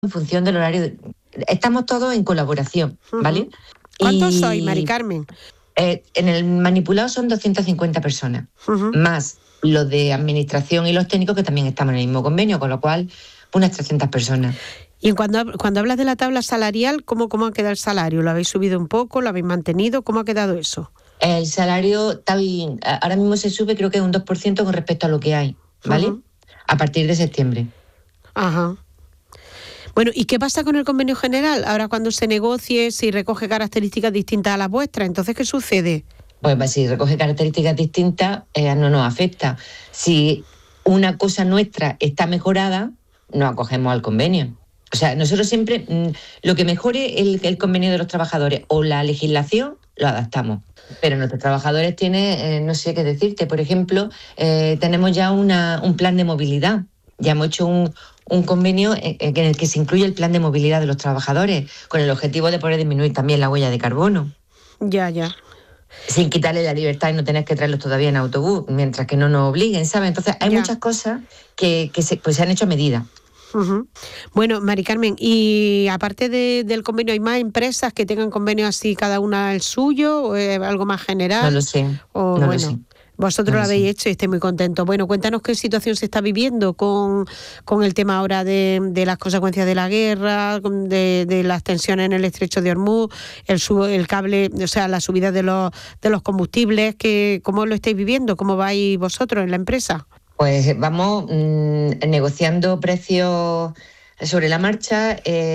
en función del horario. Estamos todos en colaboración, ¿vale? ¿Cuántos sois, Mari Carmen? En el manipulado son 250 personas, más los de administración y los técnicos, que también estamos en el mismo convenio, con lo cual unas 300 personas. Y cuando hablas de la tabla salarial, ¿cómo ha quedado el salario? ¿Lo habéis subido un poco? ¿Lo habéis mantenido? ¿Cómo ha quedado eso? El salario está bien. Ahora mismo se sube, creo que un 2% con respecto a lo que hay, ¿vale? A partir de septiembre. Ajá. Bueno, ¿y qué pasa con el convenio general? Ahora cuando se negocie, si recoge características distintas a las vuestras, ¿entonces qué sucede? Pues si recoge características distintas, no nos afecta. Si una cosa nuestra está mejorada, nos acogemos al convenio. O sea, nosotros siempre, lo que mejore el convenio de los trabajadores o la legislación, lo adaptamos. Pero nuestros trabajadores tienen, no sé qué decirte, por ejemplo, tenemos ya un plan de movilidad. Ya hemos hecho un convenio en el que se incluye el plan de movilidad de los trabajadores, con el objetivo de poder disminuir también la huella de carbono. Ya. Sin quitarle la libertad y no tener que traerlos todavía en autobús, mientras que no nos obliguen, ¿sabes? Entonces hay muchas cosas que se han hecho a medida. Bueno, Mari Carmen, y aparte del convenio, ¿hay más empresas que tengan convenio así, cada una el suyo, o algo más general? No lo sé, lo sé. Vosotros lo habéis hecho y estoy muy contento. Bueno, cuéntanos qué situación se está viviendo con el tema ahora de las consecuencias de la guerra, de las tensiones en el estrecho de Hormuz, el cable, o sea, la subida de los combustibles. ¿Cómo lo estáis viviendo? ¿Cómo vais vosotros en la empresa? Pues vamos negociando precios sobre la marcha,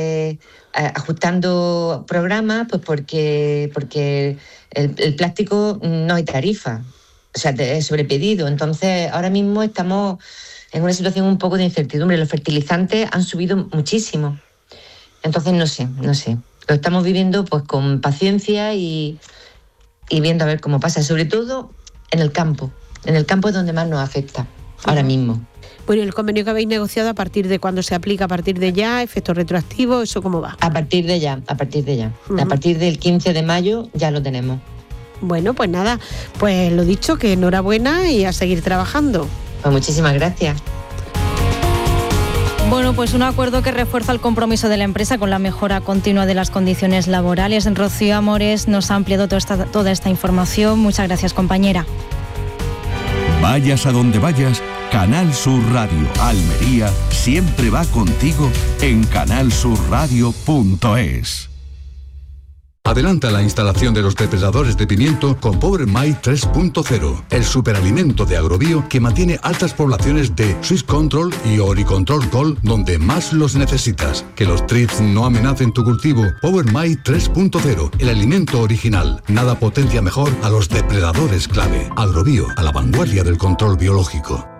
ajustando programas, pues porque el plástico no hay tarifa. O sea, es sobrepedido. Entonces, ahora mismo estamos en una situación un poco de incertidumbre. Los fertilizantes han subido muchísimo. Entonces, no sé. Lo estamos viviendo pues con paciencia y viendo a ver cómo pasa. Sobre todo en el campo. En el campo es donde más nos afecta ahora mismo. Bueno, ¿y el convenio que habéis negociado a partir de cuándo se aplica? ¿A partir de ya? ¿Efecto retroactivo? ¿Eso cómo va? A partir de ya. A partir del 15 de mayo ya lo tenemos. Bueno, pues nada, pues lo dicho, que enhorabuena y a seguir trabajando. Pues muchísimas gracias. Bueno, pues un acuerdo que refuerza el compromiso de la empresa con la mejora continua de las condiciones laborales. Rocío Amores nos ha ampliado toda esta información. Muchas gracias, compañera. Vayas a donde vayas, Canal Sur Radio Almería siempre va contigo en canalsurradio.es. Adelanta la instalación de los depredadores de pimiento con Power My 3.0, el superalimento de Agrobio que mantiene altas poblaciones de Swiss Control y Oricontrol Gold donde más los necesitas. Que los thrips no amenacen tu cultivo. Power My 3.0, el alimento original. Nada potencia mejor a los depredadores clave. Agrobio, a la vanguardia del control biológico.